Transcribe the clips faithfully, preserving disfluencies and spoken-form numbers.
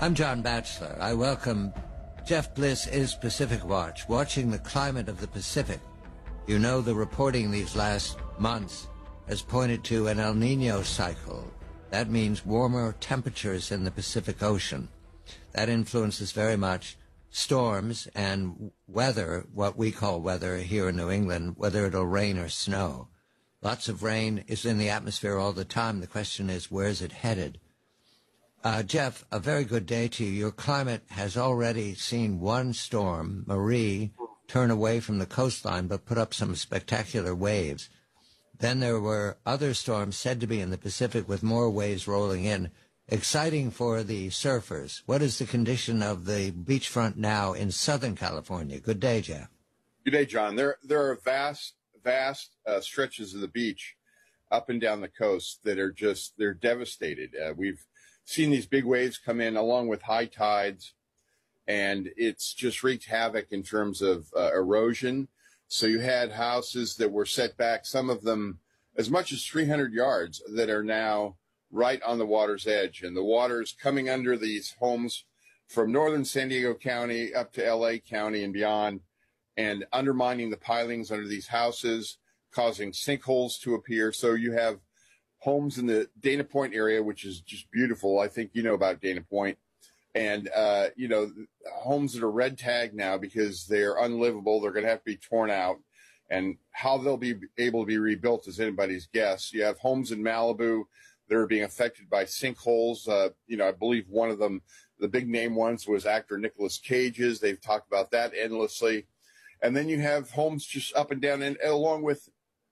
I'm John Batchelor. I welcome Jeff Bliss is Pacific Watch, watching the climate of the Pacific. You know the reporting these last months has pointed to an El Nino cycle. That means warmer temperatures in the Pacific Ocean. That influences very much storms and weather, what we call weather here in New England, whether it'll rain or snow. Lots of rain is in the atmosphere all the time. The question is, where is it headed? Uh, Jeff, a very good day to you. Your climate has already seen one storm, Marie, turn away from the coastline but put up some spectacular waves. Then there were other storms said to be in the Pacific with more waves rolling in. Exciting for the surfers. What is the condition of the beachfront now in Southern California? Good day, Jeff. Good day, John. There, there are vast, vast uh, stretches of the beach up and down the coast that are just, they're devastated. Uh, we've seen these big waves come in along with high tides, and it's just wreaked havoc in terms of uh, erosion. So you had houses that were set back, some of them as much as three hundred yards, that are now right on the water's edge. And the water's coming under these homes from northern San Diego County up to L A County and beyond, and undermining the pilings under these houses, causing sinkholes to appear. So you have homes in the Dana Point area, which is just beautiful. I think you know about Dana Point. And, uh, you know, homes that are red tagged now because they're unlivable. They're going to have to be torn out. And how they'll be able to be rebuilt is anybody's guess. You have homes in Malibu that are being affected by sinkholes. Uh, you know, I believe one of them, the big name ones, was actor Nicolas Cage's. They've talked about that endlessly. And then you have homes just up and down, and along with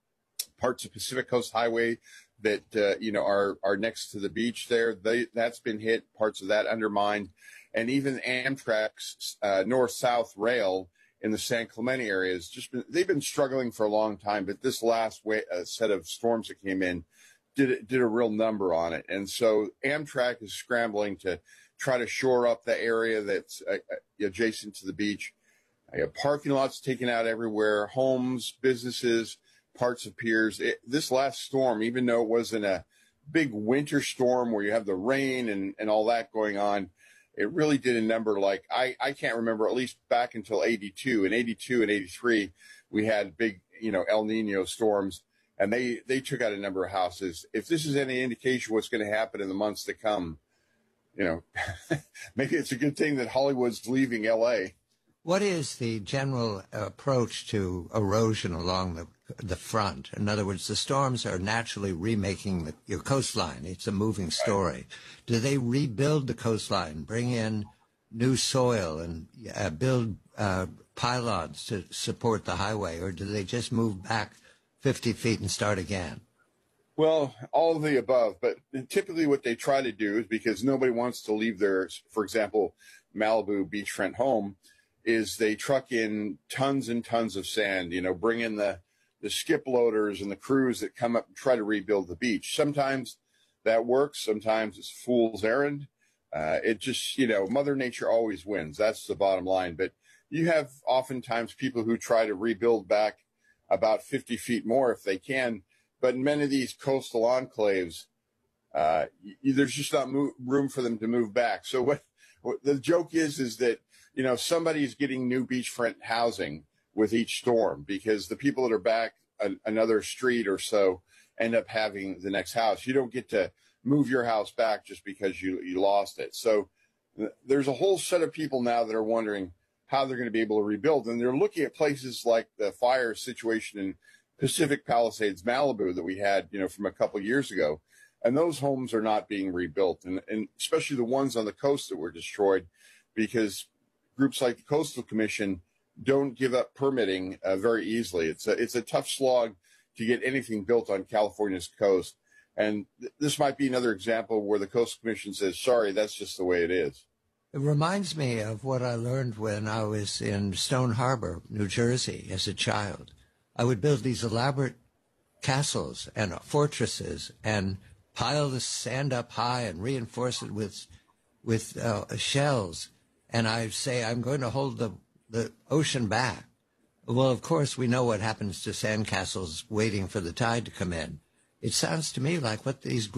parts of Pacific Coast Highway that, uh, you know, are, are next to the beach there. They, that's been hit, parts of that undermined. And even Amtrak's uh, north-south rail in the San Clemente area has just been, they've been struggling for a long time, but this last way, uh, set of storms that came in did, did a real number on it. And so Amtrak is scrambling to try to shore up the area that's uh, adjacent to the beach. I have parking lots taken out everywhere, homes, businesses, parts of piers. It, this last storm, even though it wasn't a big winter storm where you have the rain and, and all that going on, it really did a number like I, I can't remember, at least back until eighty-two. In eighty-two and eighty-three, we had big, you know, El Nino storms, and they, they took out a number of houses. If this is any indication what's going to happen in the months to come, you know, maybe it's a good thing that Hollywood's leaving L A. What is the general approach to erosion along the the front? In other words, the storms are naturally remaking the, your coastline. It's a moving story. Do they rebuild the coastline, bring in new soil, and uh, build uh, pylons to support the highway, or do they just move back fifty feet and start again? Well, all of the above, but typically what they try to do is, because nobody wants to leave their, for example, Malibu beachfront home, is they truck in tons and tons of sand, you know, bring in the, the skip loaders and the crews that come up and try to rebuild the beach. Sometimes that works. Sometimes it's fool's errand. Uh, it just, you know, Mother Nature always wins. That's the bottom line. But you have oftentimes people who try to rebuild back about fifty feet more if they can. But in many of these coastal enclaves, uh, y- there's just not mo- room for them to move back. So what, what the joke is, is that, you know, somebody's getting new beachfront housing with each storm, because the people that are back a, another street or so end up having the next house. You don't get to move your house back just because you, you lost it. So th- there's a whole set of people now that are wondering how they're going to be able to rebuild. And they're looking at places like the fire situation in Pacific Palisades, Malibu, that we had, you know, from a couple of years ago. And those homes are not being rebuilt, and, and especially the ones on the coast that were destroyed, because groups like the Coastal Commission don't give up permitting uh, very easily. It's a, it's a tough slog to get anything built on California's coast. And th- this might be another example where the Coastal Commission says, sorry, that's just the way it is. It reminds me of what I learned when I was in Stone Harbor, New Jersey, as a child. I would build these elaborate castles and fortresses and pile the sand up high and reinforce it with with uh, shells. And I say, I'm going to hold the, the ocean back. Well, of course, we know what happens to sandcastles waiting for the tide to come in. It sounds to me like what these